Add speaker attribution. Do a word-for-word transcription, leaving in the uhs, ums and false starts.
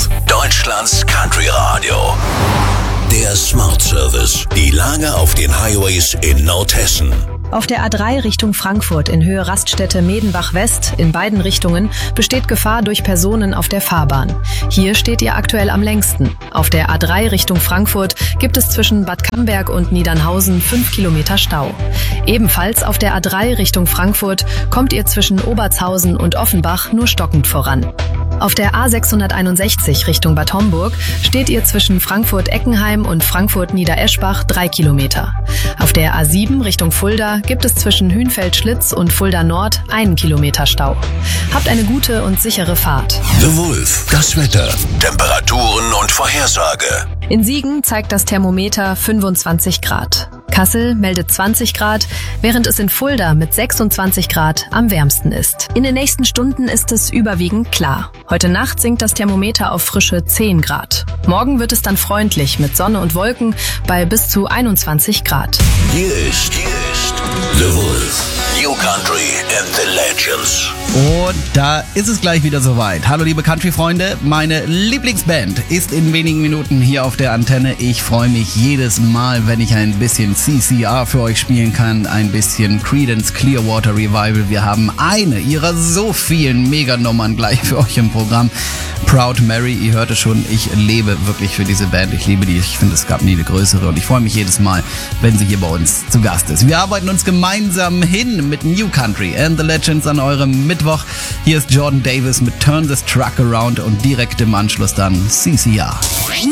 Speaker 1: Wolf, Deutschlands Country Radio. Der Smart Service. Die Lage auf den Highways in Nordhessen.
Speaker 2: Auf der A drei Richtung Frankfurt in Höhe Raststätte Medenbach West in beiden Richtungen besteht Gefahr durch Personen auf der Fahrbahn. Hier steht ihr aktuell am längsten. Auf der A drei Richtung Frankfurt gibt es zwischen Bad Camberg und Niedernhausen fünf Kilometer Stau. Ebenfalls auf der A drei Richtung Frankfurt kommt ihr zwischen Obertshausen und Offenbach nur stockend voran. Auf der A sechshunderteinundsechzig Richtung Bad Homburg steht ihr zwischen Frankfurt-Eckenheim und Frankfurt-Niedereschbach drei Kilometer. Auf der A sieben Richtung Fulda gibt es zwischen Hünfeld-Schlitz und Fulda Nord einen Kilometer Stau. Habt eine gute und sichere Fahrt.
Speaker 1: The Wolf, das Wetter, Temperaturen und Vorhersage.
Speaker 2: In Siegen zeigt das Thermometer fünfundzwanzig Grad. Kassel meldet zwanzig Grad, während es in Fulda mit sechsundzwanzig Grad am wärmsten ist. In den nächsten Stunden ist es überwiegend klar. Heute Nacht sinkt das Thermometer auf frische zehn Grad. Morgen wird es dann freundlich mit Sonne und Wolken bei bis zu einundzwanzig Grad.
Speaker 1: Hier ist, hier ist The Wolf. New Country and the Legends.
Speaker 3: Und da ist es gleich wieder soweit. Hallo liebe Country-Freunde, meine Lieblingsband ist in wenigen Minuten hier auf der Antenne. Ich freue mich jedes Mal, wenn ich ein bisschen C C R für euch spielen kann, ein bisschen Creedence Clearwater Revival. Wir haben eine ihrer so vielen Meganummern gleich für euch im Programm. Proud Mary, ihr hört es schon, ich lebe wirklich für diese Band. Ich liebe die, ich finde, es gab nie eine größere und ich freue mich jedes Mal, wenn sie hier bei uns zu Gast ist. Wir arbeiten uns gemeinsam hin mit New Country and the Legends an eurem Mittwoch. Hier ist Jordan Davis mit Turn This Truck Around und direkt im Anschluss dann C C R.